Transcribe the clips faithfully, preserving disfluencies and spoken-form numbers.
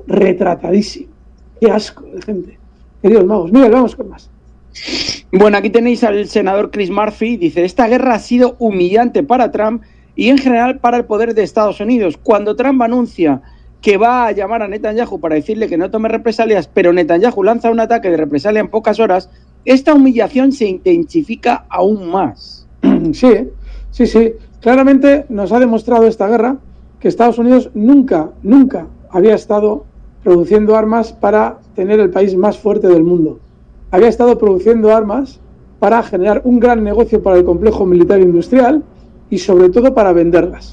retratadísimo. Qué asco de gente. Queridos magos, Miguel, vamos con más. Bueno, aquí tenéis al senador Chris Murphy, dice, esta guerra ha sido humillante para Trump y en general para el poder de Estados Unidos. Cuando Trump anuncia que va a llamar a Netanyahu para decirle que no tome represalias, pero Netanyahu lanza un ataque de represalia en pocas horas, esta humillación se intensifica aún más. Sí, sí, sí. Claramente nos ha demostrado esta guerra que Estados Unidos nunca, nunca había estado produciendo armas para tener el país más fuerte del mundo. Había estado produciendo armas para generar un gran negocio para el complejo militar industrial y sobre todo para venderlas.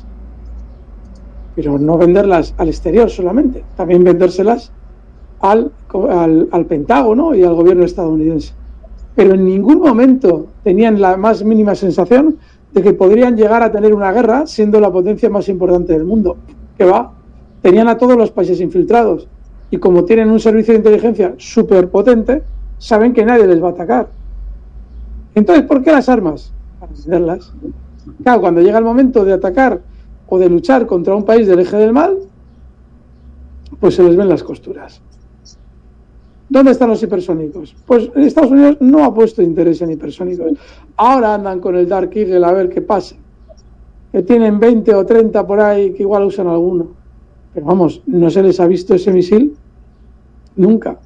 Pero no venderlas al exterior solamente, también vendérselas al, al, al Pentágono y al gobierno estadounidense. Pero en ningún momento tenían la más mínima sensación de que podrían llegar a tener una guerra siendo la potencia más importante del mundo. ¿Qué va? Tenían a todos los países infiltrados y como tienen un servicio de inteligencia súper potente, saben que nadie les va a atacar. Entonces, ¿por qué las armas? Para venderlas. Claro, cuando llega el momento de atacar o de luchar contra un país del eje del mal, pues se les ven las costuras. ¿Dónde están los hipersónicos? Pues Estados Unidos no ha puesto interés en hipersónicos. Ahora andan con el Dark Eagle a ver qué pasa. Que tienen veinte o treinta por ahí, que igual usan alguno. Pero vamos, no se les ha visto ese misil nunca.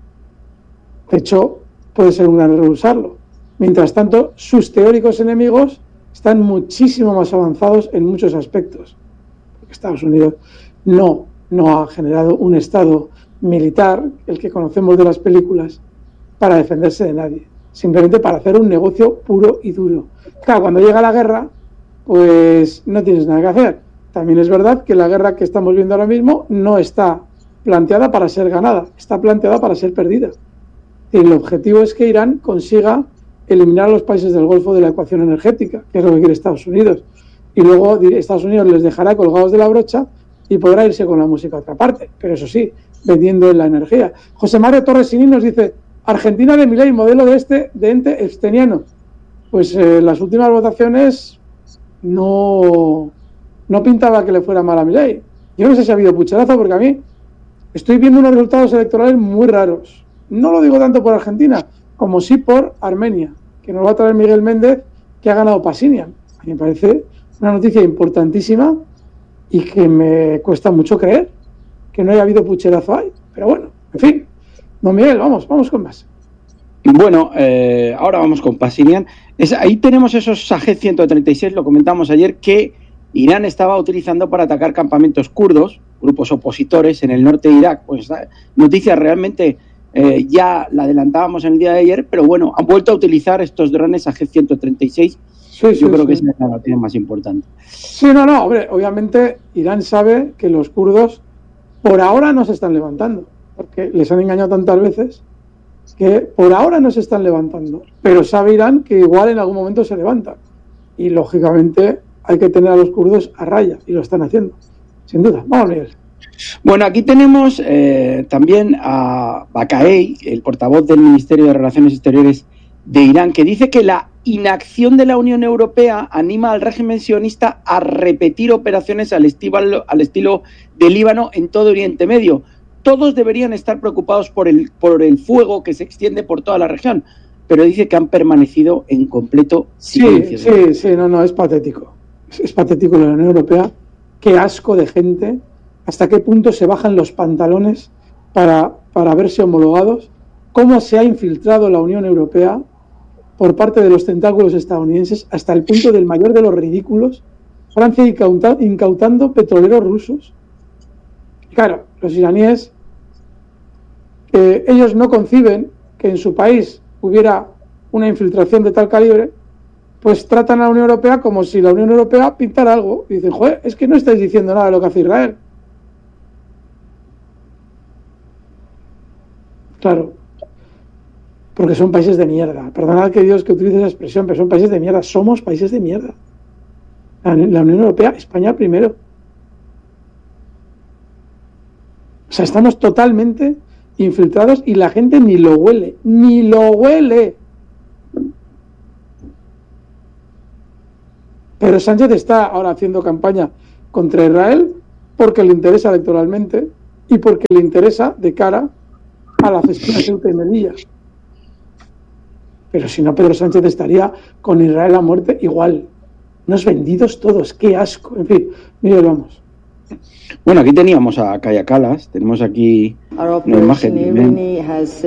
De hecho, puede ser un gran error usarlo. Mientras tanto, sus teóricos enemigos están muchísimo más avanzados en muchos aspectos. Porque Estados Unidos no, no ha generado un estado militar, el que conocemos de las películas, para defenderse de nadie. Simplemente para hacer un negocio puro y duro. Claro, cuando llega la guerra, pues no tienes nada que hacer. También es verdad que la guerra que estamos viendo ahora mismo no está planteada para ser ganada, está planteada para ser perdida. Y el objetivo es que Irán consiga eliminar a los países del Golfo de la ecuación energética, que es lo que quiere Estados Unidos. Y luego Estados Unidos les dejará colgados de la brocha y podrá irse con la música a otra parte. Pero eso sí, vendiendo la energía. José Mario Torres Siní nos dice, Argentina de Milei, modelo de este de ente epsteiniano. Pues eh, las últimas votaciones no, no pintaba que le fuera mal a Milei. Yo no sé si ha habido pucherazo, porque a mí estoy viendo unos resultados electorales muy raros. No lo digo tanto por Argentina, como sí por Armenia, que nos va a traer Miguel Méndez, que ha ganado Pashinyan. A mí me parece una noticia importantísima y que me cuesta mucho creer que no haya habido pucherazo ahí. Pero bueno, en fin. Don Miguel, vamos, vamos con más. Bueno, eh, ahora vamos con Pashinyan. Es, ahí tenemos esos Shahed ciento treinta y seis, lo comentamos ayer, que Irán estaba utilizando para atacar campamentos kurdos, grupos opositores en el norte de Irak. Pues noticia realmente... Eh, ya la adelantábamos en el día de ayer, pero bueno, han vuelto a utilizar estos drones Shahed ciento treinta y seis. Sí, Yo sí, creo sí. que esa es la noticia más importante. Sí, no, no, hombre, obviamente Irán sabe que los kurdos por ahora no se están levantando, porque les han engañado tantas veces que por ahora no se están levantando, pero sabe Irán que igual en algún momento se levantan y lógicamente hay que tener a los kurdos a raya y lo están haciendo, sin duda. Vamos a ver. Bueno, aquí tenemos eh, también a Baqaei, el portavoz del Ministerio de Relaciones Exteriores de Irán, que dice que la inacción de la Unión Europea anima al régimen sionista a repetir operaciones al estilo, al estilo de Líbano en todo Oriente Medio. Todos deberían estar preocupados por el, por el fuego que se extiende por toda la región, pero dice que han permanecido en completo silencio. Sí, sí, sí, no, no, es patético. Es, es patético la Unión Europea. Qué asco de gente. Hasta qué punto se bajan los pantalones para, para verse homologados, cómo se ha infiltrado la Unión Europea por parte de los tentáculos estadounidenses hasta el punto del mayor de los ridículos, Francia incauta, incautando petroleros rusos. Claro, los iraníes, eh, ellos no conciben que en su país hubiera una infiltración de tal calibre, pues tratan a la Unión Europea como si la Unión Europea pintara algo. Y dicen, joder, es que no estáis diciendo nada de lo que hace Israel. Claro, porque son países de mierda. Perdonad que Dios que utilice esa expresión, pero son países de mierda. Somos países de mierda. La, la Unión Europea, España primero. O sea, estamos totalmente infiltrados y la gente ni lo huele, ni lo huele. Pero Sánchez está ahora haciendo campaña contra Israel porque le interesa electoralmente y porque le interesa de cara a la cesión de Ceuta y Melilla. Pero si no, Pedro Sánchez estaría con Israel a muerte igual. Unos vendidos todos, qué asco. En fin, mire, vamos. Bueno, aquí teníamos a Kaja Kallas, tenemos aquí una imagen.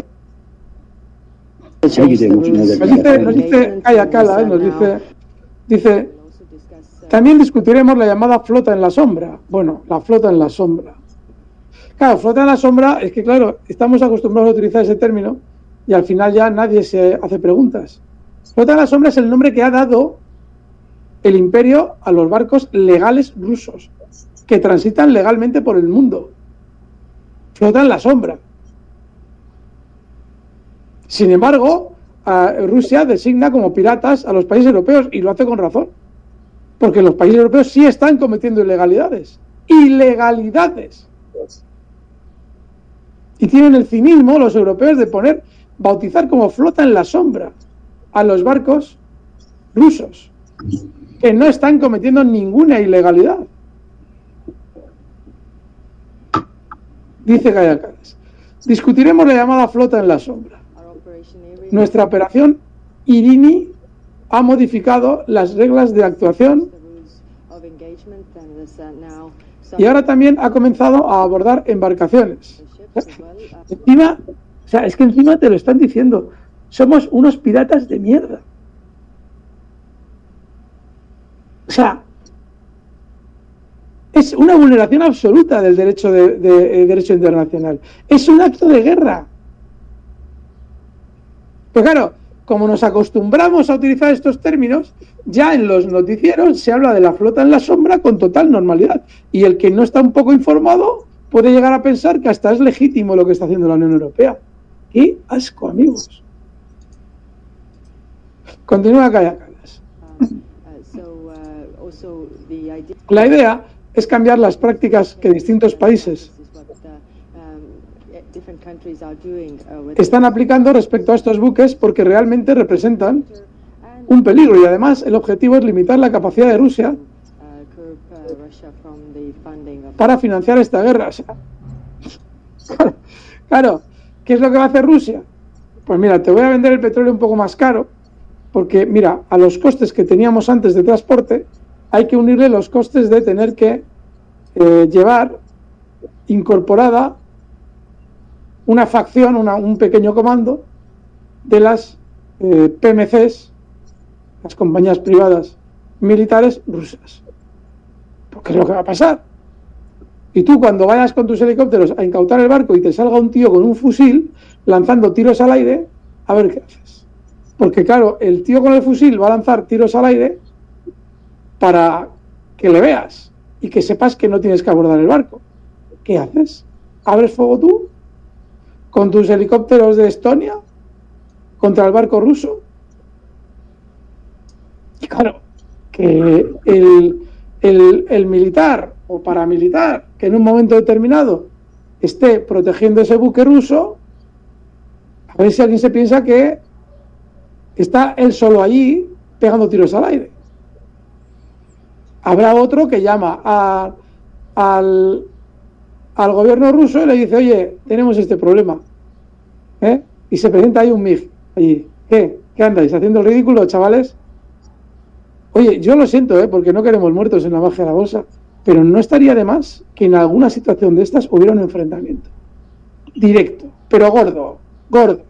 Aquí tenemos una de Nos dice, nos dice Kaja Kallas, nos dice, dice, también discutiremos la llamada flota en la sombra. Bueno, la flota en la sombra. Claro, flota en la sombra es que, claro, estamos acostumbrados a utilizar ese término y al final ya nadie se hace preguntas. Flota en la sombra es el nombre que ha dado el imperio a los barcos legales rusos que transitan legalmente por el mundo. Flota en la sombra. Sin embargo, Rusia designa como piratas a los países europeos y lo hace con razón. Porque los países europeos sí están cometiendo ilegalidades. ¡Ilegalidades! Y tienen el cinismo los europeos de poner, bautizar como flota en la sombra a los barcos rusos que no están cometiendo ninguna ilegalidad. Dice Kaja Kallas, discutiremos la llamada flota en la sombra. Nuestra operación Irini ha modificado las reglas de actuación y ahora también ha comenzado a abordar embarcaciones. Encima, o sea, es que encima te lo están diciendo, somos unos piratas de mierda. O sea, es una vulneración absoluta del derecho de, de, de derecho internacional. Es un acto de guerra. Pues claro, como nos acostumbramos a utilizar estos términos, ya en los noticieros se habla de la flota en la sombra con total normalidad. Y el que no está un poco informado puede llegar a pensar que hasta es legítimo lo que está haciendo la Unión Europea. ¡Qué asco, amigos! Continúa Kaja Kallas. La idea es cambiar las prácticas que distintos países están aplicando respecto a estos buques porque realmente representan un peligro y además el objetivo es limitar la capacidad de Rusia para financiar esta guerra. O sea, claro, ¿qué es lo que va a hacer Rusia? Pues mira, te voy a vender el petróleo un poco más caro porque, mira, a los costes que teníamos antes de transporte hay que unirle los costes de tener que eh, llevar incorporada una facción, una, un pequeño comando de las eh, P M Cs, las compañías privadas militares rusas. Porque es lo que va a pasar. Y tú cuando vayas con tus helicópteros a incautar el barco y te salga un tío con un fusil lanzando tiros al aire, a ver qué haces. Porque claro, el tío con el fusil va a lanzar tiros al aire para que le veas y que sepas que no tienes que abordar el barco. ¿Qué haces? ¿Abres fuego tú? ¿Con tus helicópteros de Estonia? ¿Contra el barco ruso? Y claro, que el, el, el militar o paramilitar que en un momento determinado esté protegiendo ese buque ruso, a ver si alguien se piensa que está él solo allí pegando tiros al aire. Habrá otro que llama a, al, al gobierno ruso y le dice, oye, tenemos este problema. ¿Eh? Y se presenta ahí un M I G allí. ¿Qué? ¿Qué andáis? ¿Haciendo el ridículo, chavales? Oye, yo lo siento, ¿eh? Porque no queremos muertos en la magia de la bolsa, pero no estaría de más que en alguna situación de estas hubiera un enfrentamiento. Directo, pero gordo, gordo.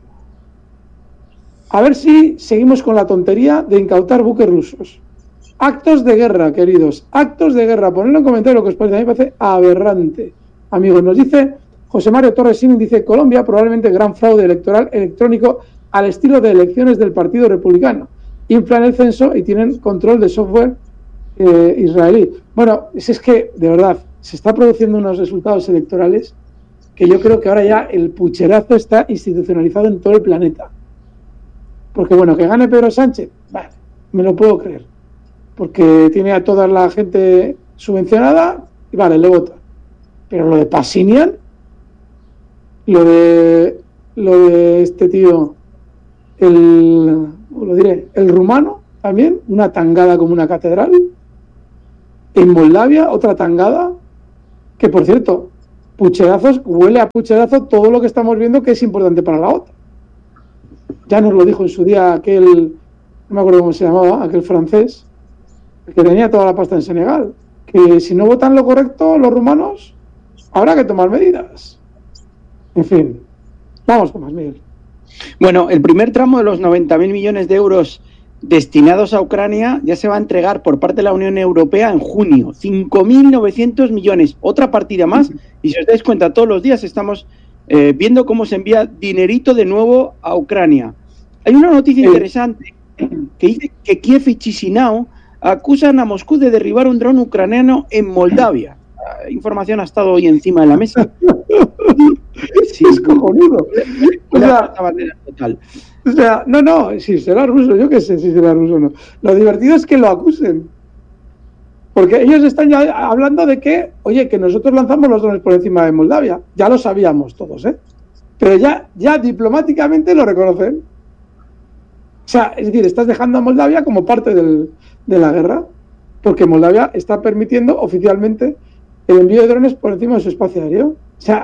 A ver si seguimos con la tontería de incautar buques rusos. Actos de guerra, queridos, actos de guerra. Ponedlo en comentario lo que os parece. A mí me parece aberrante. Amigos, nos dice José Mario Torres Sinin, dice Colombia, probablemente gran fraude electoral electrónico al estilo de elecciones del Partido Republicano. Inflan el censo y tienen control de software eh, israelí. Bueno, es, es que, de verdad, se está produciendo unos resultados electorales que yo creo que ahora ya el pucherazo está institucionalizado en todo el planeta. Porque, bueno, que gane Pedro Sánchez, vale, me lo puedo creer. Porque tiene a toda la gente subvencionada y vale, le vota. Pero lo de Pashinyan, lo de lo de este tío, el lo diré, el rumano también, una tangada como una catedral. En Moldavia, otra tangada, que por cierto, pucherazos, huele a pucherazo todo lo que estamos viendo que es importante para la OTAN. Ya nos lo dijo en su día aquel, no me acuerdo cómo se llamaba, aquel francés, que tenía toda la pasta en Senegal, que si no votan lo correcto los rumanos, habrá que tomar medidas. En fin, vamos con más, Miguel. Bueno, el primer tramo de los noventa mil millones de euros destinados a Ucrania ya se va a entregar por parte de la Unión Europea en junio. cinco mil novecientos millones, otra partida más. Y si os dais cuenta, todos los días estamos eh, viendo cómo se envía dinerito de nuevo a Ucrania. Hay una noticia interesante que dice que Kiev y Chisinau acusan a Moscú de derribar un dron ucraniano en Moldavia. La información ha estado hoy encima de la mesa. Sí, es cojonudo. O sea, total. o sea, no, no, si será ruso, yo qué sé si será ruso o no. Lo divertido es que lo acusen. Porque ellos están ya hablando de que, oye, que nosotros lanzamos los drones por encima de Moldavia. Ya lo sabíamos todos, ¿eh? Pero ya, ya diplomáticamente lo reconocen. O sea, es decir, estás dejando a Moldavia como parte del, de la guerra, porque Moldavia está permitiendo oficialmente el envío de drones por encima de su espacio aéreo. O sea,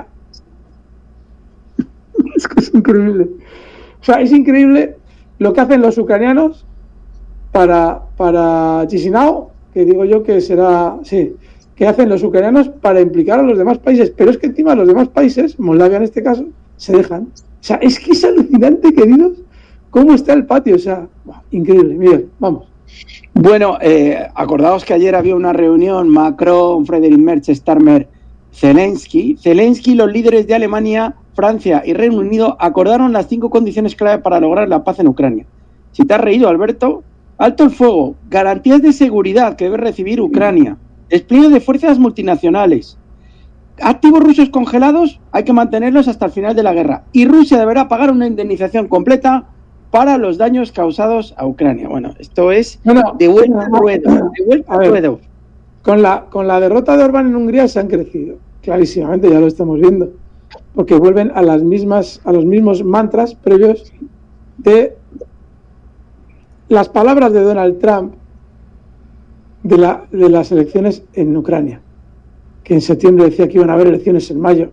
es que es increíble. O sea, es increíble lo que hacen los ucranianos para, para Chisinau, que digo yo que será, sí, que hacen los ucranianos para implicar a los demás países, pero es que encima los demás países, Moldavia en este caso, se dejan. O sea, es que es alucinante, queridos, cómo está el patio. O sea, wow, increíble. Miguel, vamos. Bueno, eh, acordaos que ayer había una reunión Macron, Friedrich Merz, Starmer, Zelensky. Zelensky, los líderes de Alemania, Francia y Reino Unido acordaron las cinco condiciones clave para lograr la paz en Ucrania. Si te has reído, Alberto, alto el fuego, garantías de seguridad que debe recibir Ucrania, despliegue de fuerzas multinacionales, activos rusos congelados, hay que mantenerlos hasta el final de la guerra, y Rusia deberá pagar una indemnización completa para los daños causados a Ucrania. Bueno, esto es bueno, de vuelta al ruedo, de vuelta al ruedo. Con la, con la derrota de Orbán en Hungría se han crecido, clarísimamente, ya lo estamos viendo, porque vuelven a las mismas, a los mismos mantras previos de las palabras de Donald Trump de, la, de las elecciones en Ucrania, que en septiembre decía que iban a haber elecciones en mayo.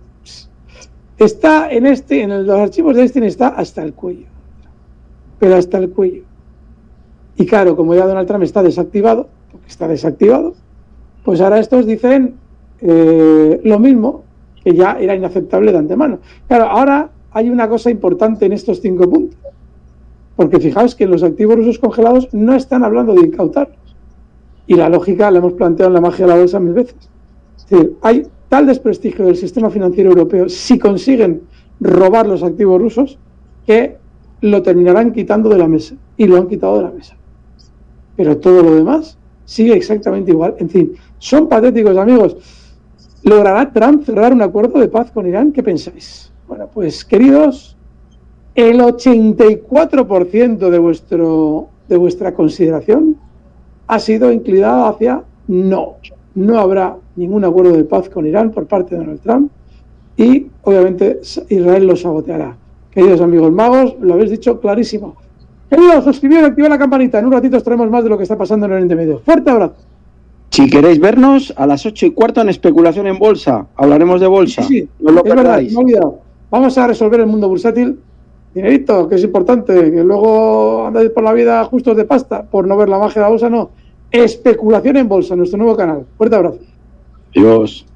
Está en este, en los archivos de Einstein está hasta el cuello, pero hasta el cuello. Y claro, como ya Donald Trump está desactivado, porque está desactivado, pues ahora estos dicen eh, lo mismo, que ya era inaceptable de antemano. Claro, ahora hay una cosa importante en estos cinco puntos, porque fijaos que los activos rusos congelados no están hablando de incautarlos. Y la lógica la hemos planteado en la magia de la bolsa mil veces. Es decir, hay tal desprestigio del sistema financiero europeo si consiguen robar los activos rusos que lo terminarán quitando de la mesa. Y lo han quitado de la mesa. Pero todo lo demás sigue exactamente igual. En fin, son patéticos, amigos. ¿Logrará Trump cerrar un acuerdo de paz con Irán? ¿Qué pensáis? Bueno, pues, queridos, el ochenta y cuatro por ciento de, vuestro, de vuestra consideración ha sido inclinada hacia no. No habrá ningún acuerdo de paz con Irán por parte de Donald Trump y, obviamente, Israel lo saboteará. Queridos amigos magos, lo habéis dicho clarísimo. Queridos, suscribid y activad la campanita. En un ratito os traemos más de lo que está pasando en el Oriente Medio. ¡Fuerte abrazo! Si queréis vernos, a las ocho y cuarto en Especulación en Bolsa. Hablaremos de bolsa. Sí, sí, no lo es verdad, me he olvidado. Vamos a resolver el mundo bursátil. Dinerito, que es importante, que luego andáis por la vida justos de pasta por no ver la magia de la bolsa, no. Especulación en Bolsa, nuestro nuevo canal. Fuerte abrazo. Adiós.